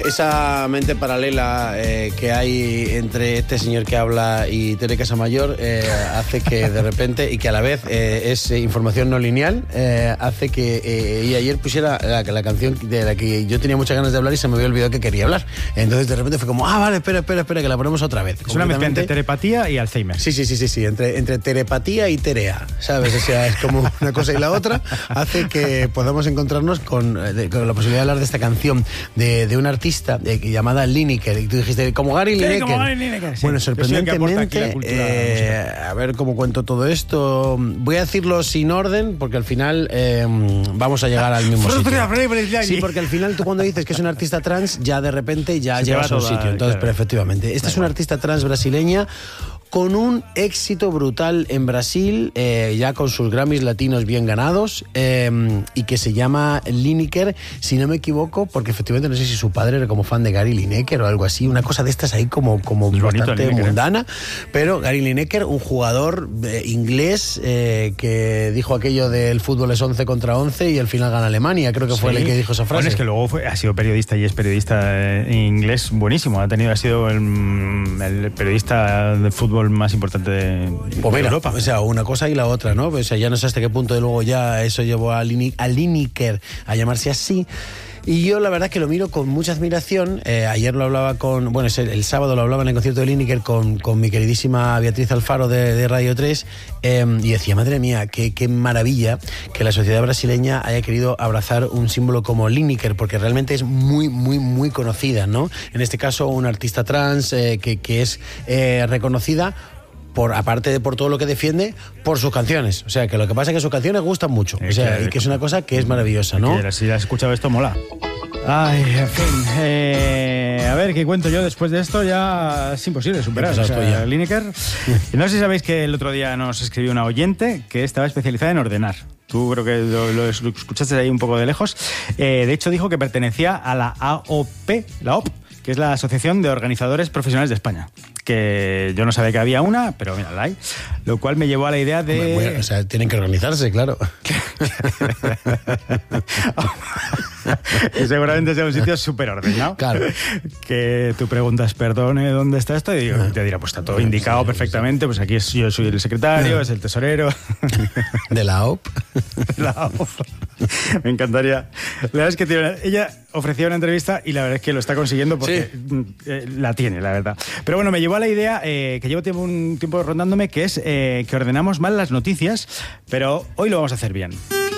esa mente paralela que hay entre este señor que habla y Tere Casamayor hace que de repente, y que a la vez es información no lineal, hace que y ayer pusiera la canción de la que yo tenía muchas ganas de hablar y se me había olvidado que quería hablar. Entonces de repente fue como, vale, espera, que la ponemos otra vez. Es una mezcla entre telepatía y Alzheimer. Sí, entre telepatía y terea, ¿sabes? O sea, es como una cosa y la otra, hace que podamos encontrarnos con la posibilidad de hablar de esta canción de una artista llamada Lineker. Y tú dijiste, como Gary Lineker. Como Gary Lineker, sí. Bueno, sorprendentemente, a ver cómo cuento todo esto. Voy a decirlo sin orden, porque al final vamos a llegar al mismo sitio. Sí, porque al final tú cuando dices que es una artista trans, ya de repente ya llevas a un sitio. Entonces, claro. Pero efectivamente, esta es una artista trans brasileña con un éxito brutal en Brasil, ya con sus Grammys latinos bien ganados, y que se llama Lineker, si no me equivoco, porque efectivamente no sé si su padre era como fan de Gary Lineker o algo así, una cosa de estas ahí como bastante mundana, pero Gary Lineker, un jugador inglés que dijo aquello del fútbol es 11 contra 11 y al final gana Alemania, creo que fue el que dijo esa frase. Bueno, es que luego ha sido periodista y es periodista inglés buenísimo, ha sido el periodista de fútbol más importante de Europa. O sea, una cosa y la otra, ¿no? O sea, ya no sé hasta qué punto de luego ya eso llevó a Lineker a llamarse así. Y yo la verdad que lo miro con mucha admiración. Ayer lo hablaba el sábado lo hablaba en el concierto de Lineker con mi queridísima Beatriz Alfaro de Radio 3, y decía, madre mía, qué maravilla que la sociedad brasileña haya querido abrazar un símbolo como Lineker, porque realmente es muy, muy, muy conocida, ¿no? En este caso, una artista trans que es reconocida aparte de por todo lo que defiende, por sus canciones. O sea, que lo que pasa es que sus canciones gustan mucho. O sea, y que es una cosa que es maravillosa, ¿no? Si has escuchado esto, mola. Ay, en fin. A ver, ¿qué cuento yo después de esto? Ya es imposible superar. O sea, Lineker. No sé si sabéis que el otro día nos escribió una oyente que estaba especializada en ordenar. Tú creo que lo escuchaste ahí un poco de lejos. De hecho, dijo que pertenecía a la AOP, que es la Asociación de Organizadores Profesionales de España. Que yo no sabía que había una, pero mira, la hay. Lo cual me llevó a la idea de... Bueno, o sea, tienen que organizarse, claro. Y seguramente sea un sitio súper ordenado. Claro. Que tú preguntas, perdone, ¿dónde está esto? Y te dirá, pues está todo indicado perfectamente. Pues aquí yo soy el secretario, es el tesorero. De la OP. Me encantaría. La verdad es que ella ofrecía una entrevista y la verdad es que lo está consiguiendo porque la tiene, la verdad. Pero bueno, me llevó a la idea que llevo un tiempo rondándome, que es que ordenamos mal las noticias, pero hoy lo vamos a hacer bien.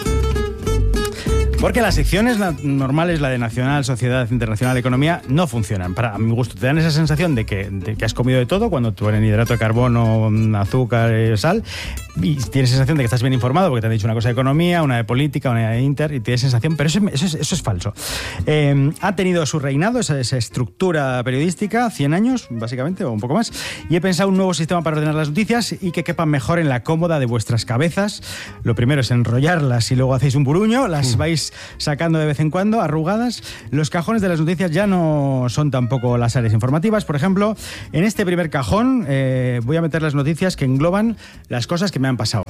Porque las secciones normales, la de Nacional, Sociedad, Internacional, Economía, no funcionan. Para mi gusto, te dan esa sensación de que has comido de todo cuando te ponen hidrato de carbono, azúcar, sal, y tienes sensación de que estás bien informado porque te han dicho una cosa de economía, una de política, una de inter, y tienes sensación, pero eso es falso. Ha tenido su reinado, esa estructura periodística, 100 años, básicamente, o un poco más, y he pensado un nuevo sistema para ordenar las noticias y que quepan mejor en la cómoda de vuestras cabezas. Lo primero es enrollarlas y luego hacéis un buruño, las vais sacando de vez en cuando, arrugadas. Los cajones de las noticias ya no son tampoco las áreas informativas. Por ejemplo, en este primer cajón voy a meter las noticias que engloban las cosas que me han pasado.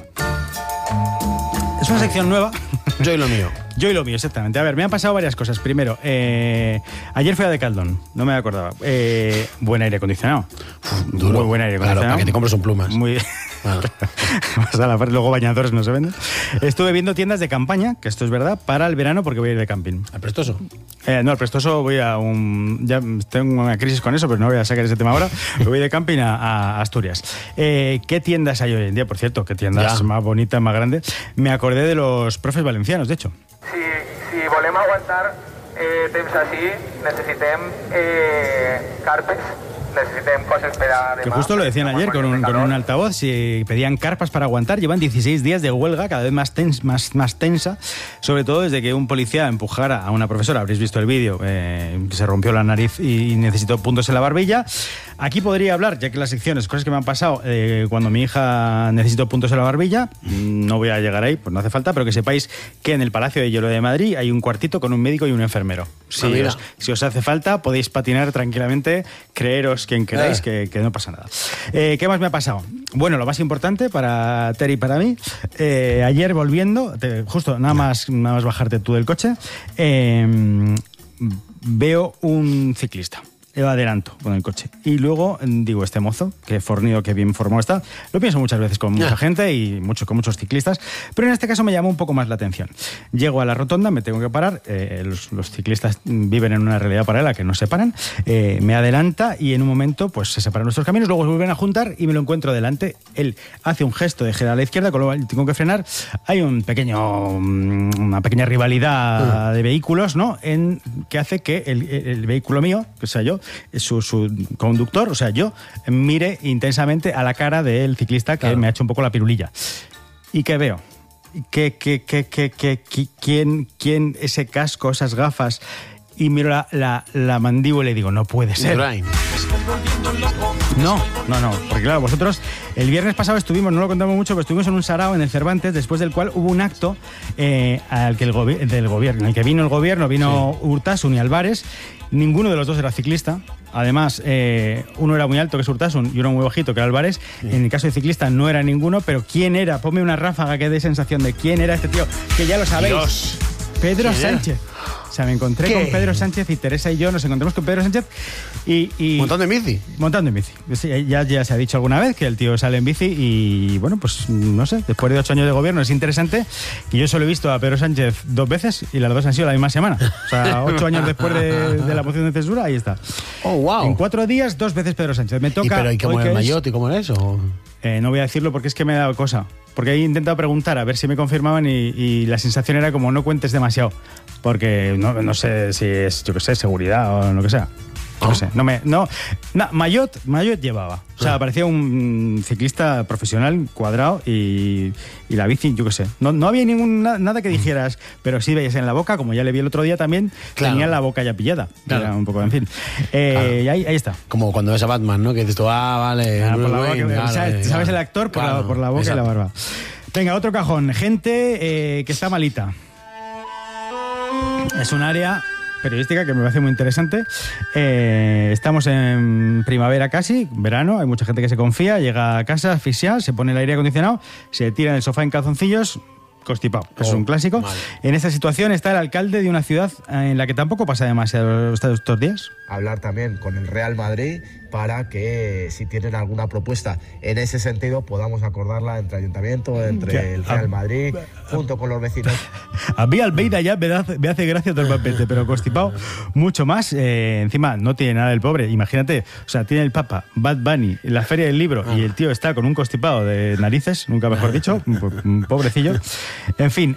Es una sección nueva. Yo y lo mío. Yo y lo mío, exactamente. A ver, me han pasado varias cosas. Primero, ayer fui a Decathlon, no me acordaba. Buen aire acondicionado. Duro. Muy buen aire acondicionado. Claro, para que te compres un plumas. Muy... Luego bañadores no se venden. Estuve viendo tiendas de campaña, que esto es verdad, para el verano porque voy a ir de camping. ¿Al Prestoso? No, al Prestoso voy a ya tengo una crisis con eso, pero no voy a sacar ese tema ahora. Voy de camping a Asturias. ¿Qué tiendas hay hoy en día? Por cierto, ¿qué tiendas más bonitas, más grandes? Me acordé de los profes valencianos, de hecho. Si volem aguantar temps així, necessitem carpes, necessitem coses per a demà. Que justo lo decían ayer con un altavoz, si pedían carpas para aguantar. Llevan 16 días de huelga, cada vez más tensa, sobre todo desde que un policía empujara a una profesora. Habréis visto el vídeo, que se rompió la nariz y necesitó puntos en la barbilla. Aquí podría hablar, ya que las secciones, cosas que me han pasado cuando mi hija necesitó puntos en la barbilla. No voy a llegar ahí, pues no hace falta, pero que sepáis que en el Palacio de Hielo de Madrid hay un cuartito con un médico y un enfermero. Si os hace falta, podéis patinar tranquilamente, creeros quien queráis, que no pasa nada. ¿Qué más me ha pasado? Bueno, lo más importante para Terry y para mí, ayer volviendo, justo nada más bajarte tú del coche, veo un ciclista. Yo adelanto con el coche. Y luego digo, este mozo, qué fornido, qué bien formado está. Lo pienso muchas veces con mucha gente y con muchos ciclistas, pero en este caso me llamó un poco más la atención. Llego a la rotonda, me tengo que parar, los ciclistas viven en una realidad paralela que no se paran, me adelanta y en un momento pues se separan nuestros caminos, luego se vuelven a juntar y me lo encuentro delante. Él hace un gesto de girar a la izquierda, con lo cual tengo que frenar. Hay una pequeña rivalidad de vehículos, ¿no? Que hace que el vehículo mío, que sea yo, su conductor, o sea, yo, mire intensamente a la cara del ciclista que me ha hecho un poco la pirulilla. ¿Y qué veo? ¿Quién ese casco, esas gafas? Y miro la mandíbula y digo, no puede ser. No, porque claro, vosotros el viernes pasado estuvimos, no lo contamos mucho, pero estuvimos en un sarao en el Cervantes, después del cual hubo un acto del gobierno, en el que vino el gobierno, vino Urtasun y Álvarez. Ninguno de los dos era ciclista. Además, uno era muy alto, que es Urtasun, y uno muy bajito, que era Álvarez. En el caso de ciclista no era ninguno, pero ¿quién era? Ponme una ráfaga que dé sensación de quién era este tío, que ya lo sabéis. Dios. Pedro Sánchez. O sea, me encontré con Pedro Sánchez y Teresa y yo nos encontramos con Pedro Sánchez y ¿Montando en bici? Montando en bici. Ya se ha dicho alguna vez que el tío sale en bici y, bueno, pues no sé, después de 8 años de gobierno es interesante que yo solo he visto a Pedro Sánchez 2 veces y las 2 han sido la misma semana. O sea, 8 años después de la moción de censura, ahí está. Oh, wow. En 4 días, 2 veces Pedro Sánchez. Me toca... ¿Y cómo era el maillot y cómo era eso? No voy a decirlo porque es que me ha dado cosa. Porque he intentado preguntar a ver si me confirmaban y la sensación era como no cuentes demasiado. Porque no sé si es, yo qué sé, seguridad o lo que sea. No sé, maillot llevaba. O sea, parecía un ciclista profesional, cuadrado y la bici, yo qué sé. No había nada que dijeras, pero sí veías en la boca, como ya le vi el otro día también, tenía la boca ya pillada. Claro. Era un poco, en fin. Y ahí está. Como cuando ves a Batman, ¿no? Que dices tú, vale. Por la boca, ¿sabes el actor? Por la boca, exacto. Y la barba. Venga, otro cajón. Gente que está malita. Es un área periodística que me parece muy interesante. Estamos en primavera casi, verano, hay mucha gente que se confía, llega a casa asfixiada, se pone el aire acondicionado, se tira en el sofá en calzoncillos, constipado. Es un clásico. Mal. En esta situación está el alcalde de una ciudad en la que tampoco pasa demasiado estos días. Hablar también con el Real Madrid para que si tienen alguna propuesta en ese sentido podamos acordarla entre ayuntamiento, entre el Real Madrid, junto con los vecinos. A mí Almeida ya me hace gracia todo el papete, pero constipado mucho más. Encima no tiene nada el pobre, imagínate, o sea, tiene el Papa, Bad Bunny, la Feria del Libro y el tío está con un constipado de narices, nunca mejor dicho, pobrecillo. En fin,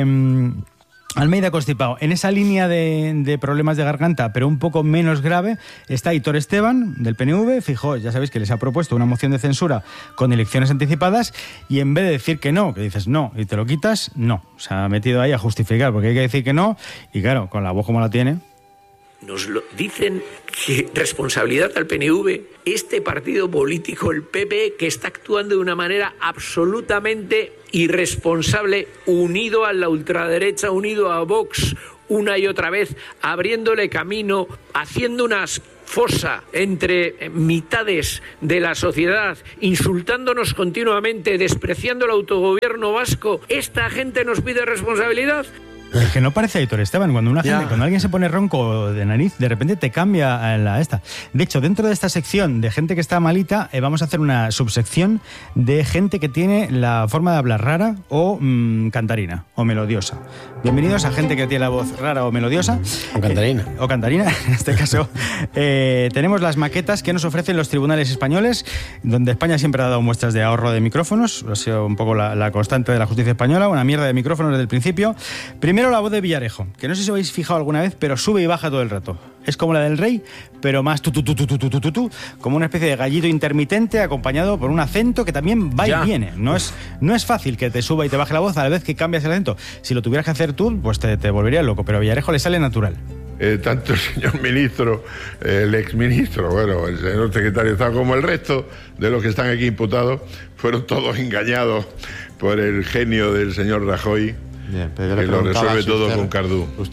Almeida constipado. En esa línea de problemas de garganta, pero un poco menos grave, está Aitor Esteban, del PNV. Fijo, ya sabéis que les ha propuesto una moción de censura con elecciones anticipadas y en vez de decir que no, que dices no y te lo quitas, no. Se ha metido ahí a justificar porque hay que decir que no y claro, con la voz como la tiene... Nos lo dicen que responsabilidad al PNV, este partido político, el PP, que está actuando de una manera absolutamente irresponsable, unido a la ultraderecha, unido a Vox, una y otra vez, abriéndole camino, haciendo unas fosa entre mitades de la sociedad, insultándonos continuamente, despreciando el autogobierno vasco. ¿Esta gente nos pide responsabilidad? Es que no parece Aitor Esteban. Cuando alguien se pone ronco de nariz, de repente te cambia esta. De hecho, dentro de esta sección de gente que está malita, vamos a hacer una subsección de gente que tiene la forma de hablar rara o cantarina o melodiosa. Bienvenidos a gente que tiene la voz rara o melodiosa. O cantarina. O cantarina, en este caso. Tenemos las maquetas que nos ofrecen los tribunales españoles, donde España siempre ha dado muestras de ahorro de micrófonos. Ha sido un poco la constante de la justicia española, una mierda de micrófonos desde el principio. Primero la voz de Villarejo, que no sé si os habéis fijado alguna vez, pero sube y baja todo el rato. Es como la del rey, pero más como una especie de gallito intermitente acompañado por un acento que también va y viene. No es fácil que te suba y te baje la voz a la vez que cambias el acento. Si lo tuvieras que hacer tú, pues te volverías loco, pero a Villarejo le sale natural. Tanto el señor ministro, el exministro, bueno, el señor secretario de Estado, como el resto de los que están aquí imputados, fueron todos engañados por el genio del señor Rajoy. Bien, pero yo que lo resuelve todo con Cardú.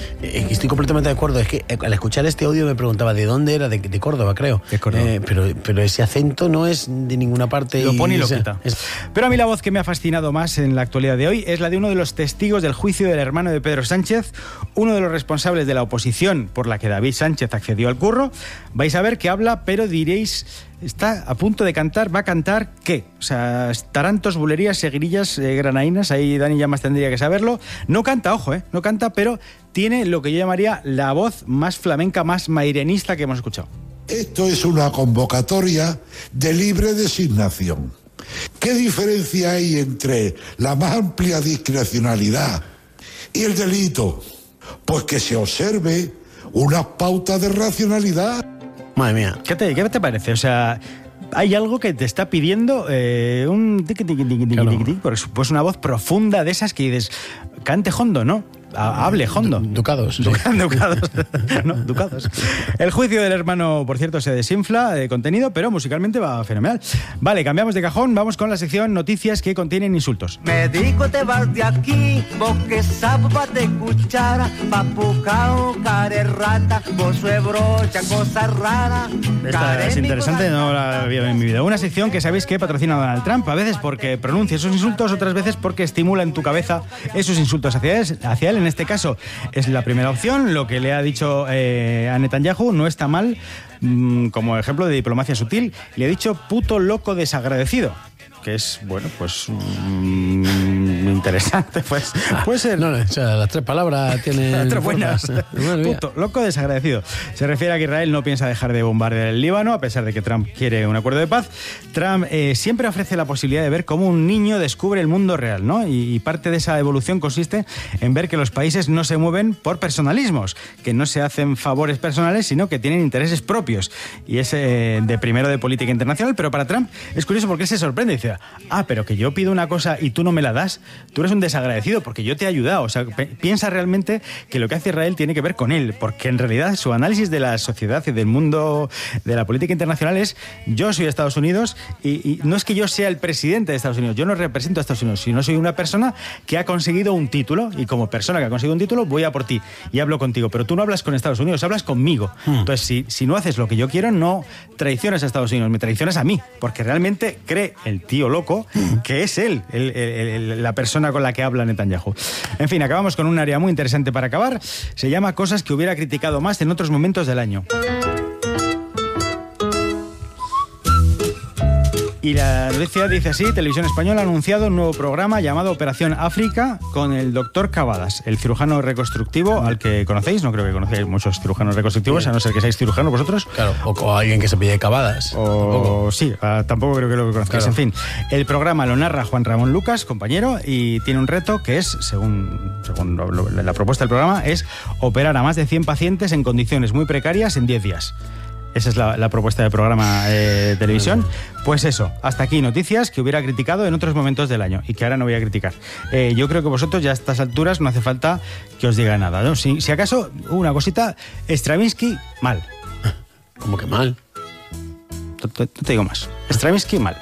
Estoy completamente de acuerdo. Es que al escuchar este audio me preguntaba de dónde era, de Córdoba, creo. De Córdoba. Pero ese acento no es de ninguna parte. Lo pone y lo quita. Pero a mí la voz que me ha fascinado más en la actualidad de hoy es la de uno de los testigos del juicio del hermano de Pedro Sánchez, uno de los responsables de la oposición por la que David Sánchez accedió al curro. Vais a ver que habla, pero diréis... Está a punto de cantar, va a cantar ¿qué? O sea, tarantos, bulerías, seguirillas, granainas, ahí Dani ya más tendría que saberlo. No canta, ojo, no canta, pero tiene lo que yo llamaría la voz más flamenca, más mairenista que hemos escuchado. Esto es una convocatoria de libre designación. ¿Qué diferencia hay entre la más amplia discrecionalidad y el delito? Pues que se observe unas pautas de racionalidad. Madre mía. ¿Qué te parece? O sea, hay algo que te está pidiendo un tiqui, pues una voz profunda de esas que dices, cante hondo, ¿no? Hable hondo. Ducados. Ducados. El juicio del hermano, por cierto, se desinfla de contenido, pero musicalmente va fenomenal. Vale, cambiamos de cajón, vamos con la sección noticias que contienen insultos. Me digo te vas de aquí, porque sábado de cuchara, papucao, care rata, bolsue brocha, cosa rara. Esta es interesante, no la había en mi vida. Una sección que sabéis que patrocina Donald Trump, a veces porque pronuncia esos insultos, otras veces porque estimula en tu cabeza esos insultos hacia él. En este caso es la primera opción. Lo que le ha dicho a Netanyahu no está mal, como ejemplo de diplomacia sutil. Le ha dicho puto loco desagradecido, que es, bueno, pues interesante, pues puede ser. No, o sea, las tres palabras tienen... Las tres buenas. Puto loco desagradecido. Se refiere a que Israel no piensa dejar de bombardear el Líbano, a pesar de que Trump quiere un acuerdo de paz. Trump siempre ofrece la posibilidad de ver cómo un niño descubre el mundo real, ¿no? Y parte de esa evolución consiste en ver que los países no se mueven por personalismos, que no se hacen favores personales, sino que tienen intereses propios. Y es de primero de política internacional, pero para Trump es curioso porque él se sorprende y dice, pero que yo pido una cosa y tú no me la das, tú eres un desagradecido porque yo te he ayudado. O sea, piensa realmente que lo que hace Israel tiene que ver con él, porque en realidad su análisis de la sociedad y del mundo de la política internacional es: yo soy Estados Unidos y no es que yo sea el presidente de Estados Unidos, yo no represento a Estados Unidos, sino soy una persona que ha conseguido un título, y como persona que ha conseguido un título voy a por ti y hablo contigo, pero tú no hablas con Estados Unidos, hablas conmigo. Entonces, si no haces lo que yo quiero, no traicionas a Estados Unidos, me traicionas a mí, porque realmente cree el tío loco que es él, la persona con la que habla Netanyahu. En fin, acabamos con un área muy interesante para acabar. Se llama cosas que hubiera criticado más en otros momentos del año. Y la noticia dice así: Televisión Española ha anunciado un nuevo programa llamado Operación África con el doctor Cavadas, el cirujano reconstructivo al que conocéis. No creo que conozcáis muchos cirujanos reconstructivos, a no ser que seáis cirujanos vosotros. Claro, o alguien que se pille Cavadas. Sí, tampoco creo que lo conozcáis. Claro. En fin, el programa lo narra Juan Ramón Lucas, compañero, y tiene un reto que es, según la propuesta del programa, es operar a más de 100 pacientes en condiciones muy precarias en 10 días. Esa es la propuesta del programa de televisión. Pues eso, hasta aquí noticias que hubiera criticado en otros momentos del año y que ahora no voy a criticar. Yo creo que vosotros ya a estas alturas no hace falta que os diga nada, ¿no? Si acaso, una cosita, Stravinsky, mal. ¿Cómo que mal? No te digo más. Stravinsky, mal.